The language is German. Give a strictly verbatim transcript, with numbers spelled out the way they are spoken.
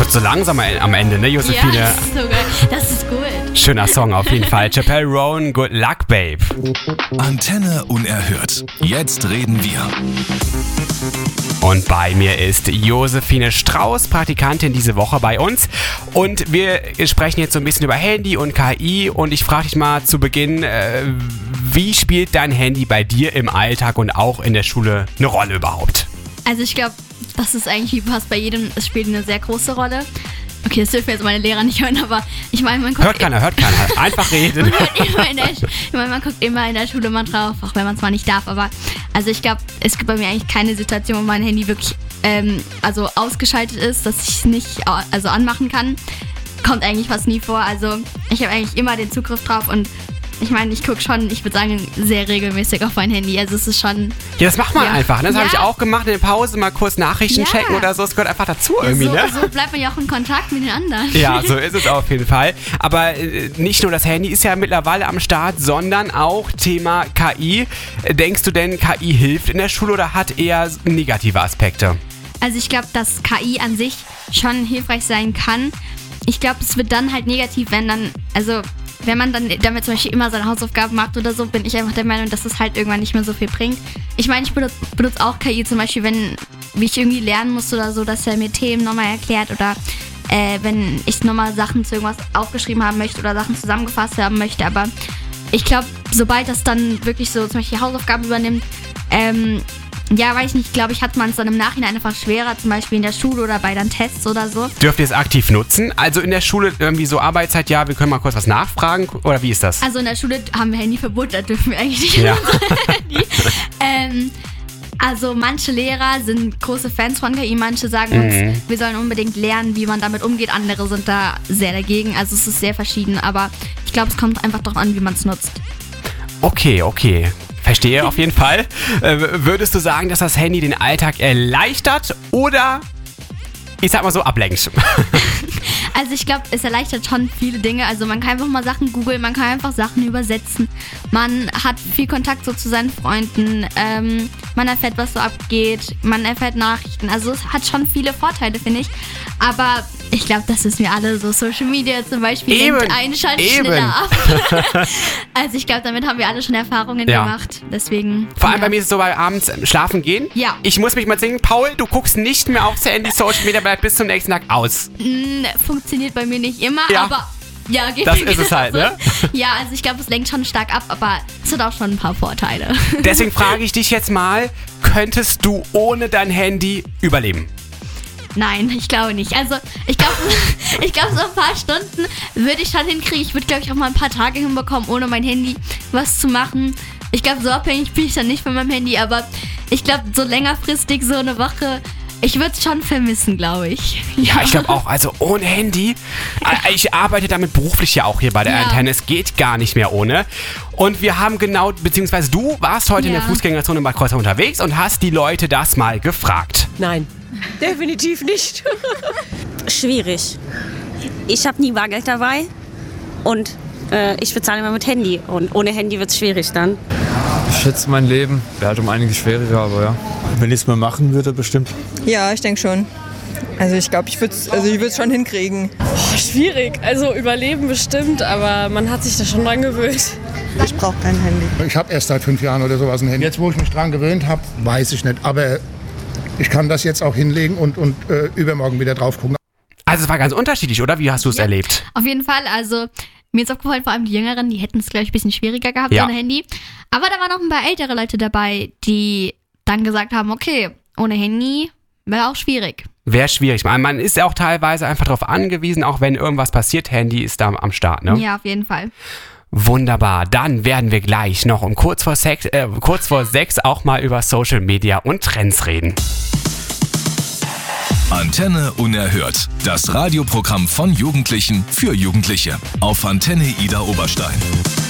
wird so langsam am Ende, ne, Josephine? Ja, das ist so geil. Das ist gut. Schöner Song auf jeden Fall. Chappelle Roan, Good Luck, Babe. Antenne unerhört. Jetzt reden wir. Und bei mir ist Josephine Strauß, Praktikantin diese Woche bei uns. Und wir sprechen jetzt so ein bisschen über Handy und K I. Und ich frage dich mal zu Beginn, äh, wie spielt dein Handy bei dir im Alltag und auch in der Schule eine Rolle überhaupt? Also ich glaube, das ist eigentlich fast bei jedem, es spielt eine sehr große Rolle. Okay, das dürfen jetzt meine Lehrer nicht hören, aber ich meine, man guckt... Hört keiner, hört keiner. Einfach reden. man, hört immer in der, ich meine, man guckt immer in der Schule mal drauf, auch wenn man es mal nicht darf. Aber also ich glaube, es gibt bei mir eigentlich keine Situation, wo mein Handy wirklich ähm, also ausgeschaltet ist, dass ich es nicht also anmachen kann. Kommt eigentlich fast nie vor. Also ich habe eigentlich immer den Zugriff drauf und ich meine, ich gucke schon, ich würde sagen, sehr regelmäßig auf mein Handy. Also es ist schon... Ja, das macht man ja. einfach. Ne? Das ja. habe ich auch gemacht in der Pause, mal kurz Nachrichten ja. checken oder so. Das gehört einfach dazu ja, irgendwie, so, ne? So bleibt man ja auch in Kontakt mit den anderen. Ja, so ist es auf jeden Fall. Aber äh, nicht nur das Handy ist ja mittlerweile am Start, sondern auch Thema K I. Denkst du denn, K I hilft in der Schule oder hat eher negative Aspekte? Also ich glaube, dass K I an sich schon hilfreich sein kann. Ich glaube, es wird dann halt negativ, wenn dann, also wenn man dann damit zum Beispiel immer seine Hausaufgaben macht oder so, bin ich einfach der Meinung, dass es halt irgendwann nicht mehr so viel bringt. Ich meine, ich benutze, benutze auch K I zum Beispiel, wenn wie ich irgendwie lernen muss oder so, dass er mir Themen nochmal erklärt oder äh, wenn ich nochmal Sachen zu irgendwas aufgeschrieben haben möchte oder Sachen zusammengefasst haben möchte. Aber ich glaube, sobald das dann wirklich so zum Beispiel Hausaufgaben übernimmt, ähm, ja, weiß ich nicht, glaube ich, hat man es dann im Nachhinein einfach schwerer, zum Beispiel in der Schule oder bei dann Tests oder so. Dürft ihr es aktiv nutzen? Also in der Schule irgendwie so Arbeitszeit, ja, wir können mal kurz was nachfragen oder wie ist das? Also in der Schule haben wir Handyverbot, da dürfen wir eigentlich nicht ja. Handy. ähm, also manche Lehrer sind große Fans von K I, manche sagen mhm. uns, wir sollen unbedingt lernen, wie man damit umgeht, andere sind da sehr dagegen, also es ist sehr verschieden, aber ich glaube, es kommt einfach darauf an, wie man es nutzt. Okay, okay. Verstehe auf jeden Fall. Äh, würdest du sagen, dass das Handy den Alltag erleichtert oder, ich sag mal so, ablenkt? Also ich glaube, es erleichtert schon viele Dinge. Also man kann einfach mal Sachen googeln, man kann einfach Sachen übersetzen. Man hat viel Kontakt so zu seinen Freunden. Ähm, man erfährt, was so abgeht. Man erfährt Nachrichten. Also es hat schon viele Vorteile, finde ich. Aber ich glaube, das wissen wir alle. So Social Media zum Beispiel lenkt einen schon schneller ab. Also ich glaube, damit haben wir alle schon Erfahrungen ja. gemacht. Deswegen. Vor allem ja. bei mir ist es so, bei abends schlafen gehen. Ja. Ich muss mich mal singen, Paul, du guckst nicht mehr aufs Handy, Social Media bleibt bis zum nächsten Tag aus. Mm, funktioniert bei mir nicht immer, ja. aber ja, geht das ist es halt, ne? Ja, also ich glaube, es lenkt schon stark ab, aber es hat auch schon ein paar Vorteile. Deswegen frage ich dich jetzt mal, könntest du ohne dein Handy überleben? Nein, ich glaube nicht. Also ich glaube, ich glaube so ein paar Stunden würde ich schon hinkriegen. Ich würde, glaube ich, auch mal ein paar Tage hinbekommen, ohne mein Handy was zu machen. Ich glaube, so abhängig bin ich dann nicht von meinem Handy, aber ich glaube, so längerfristig, so eine Woche, ich würde es schon vermissen, glaube ich. Ja, ja ich glaube auch. Also ohne Handy. Ich arbeite damit beruflich ja auch hier bei der ja. Antenne. Es geht gar nicht mehr ohne. Und wir haben genau, beziehungsweise du warst heute ja. in der Fußgängerzone in Bad Kreuznach unterwegs und hast die Leute das mal gefragt. Nein, definitiv nicht. Schwierig. Ich habe nie Bargeld dabei und äh, ich bezahle immer mit Handy. Und ohne Handy wird es schwierig dann. Ich schätze, mein Leben wäre halt um einiges schwieriger, aber ja. Wenn ich es mal machen würde, bestimmt. Ja, ich denke schon. Also ich glaube, ich würde es also ich schon hinkriegen. Oh, schwierig. Also überleben bestimmt, aber man hat sich da schon dran gewöhnt. Ich brauche kein Handy. Ich habe erst seit fünf Jahren oder sowas ein Handy. Jetzt, wo ich mich dran gewöhnt habe, weiß ich nicht. Aber ich kann das jetzt auch hinlegen und, und äh, übermorgen wieder drauf gucken. Also es war ganz unterschiedlich, oder? Wie hast du es ja, erlebt? Auf jeden Fall. Also mir ist aufgefallen, vor allem die Jüngeren, die hätten es, glaube ich, ein bisschen schwieriger gehabt ja. ohne Handy. Aber da waren noch ein paar ältere Leute dabei, die dann gesagt haben, okay, ohne Handy wäre auch schwierig. Wäre schwierig. Man ist ja auch teilweise einfach darauf angewiesen, auch wenn irgendwas passiert, Handy ist da am Start, ne? Ja, auf jeden Fall. Wunderbar. Dann werden wir gleich noch um kurz vor, sechs, äh, kurz vor sechs auch mal über Social Media und Trends reden. Antenne unerhört. Das Radioprogramm von Jugendlichen für Jugendliche. Auf Antenne Ida Oberstein.